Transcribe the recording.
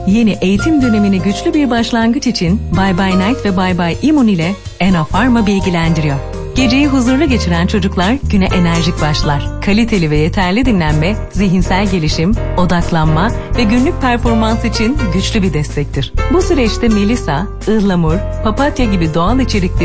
Yeni eğitim dönemine güçlü bir başlangıç için Bye Bye Night ve Bye Bye Immune ile Enofarma bilgilendiriyor. Geceyi huzurlu geçiren çocuklar güne enerjik başlar. Kaliteli ve yeterli dinlenme, zihinsel gelişim, odaklanma ve günlük performans için güçlü bir destektir. Bu süreçte melisa, ıhlamur, papatya gibi doğal içerikli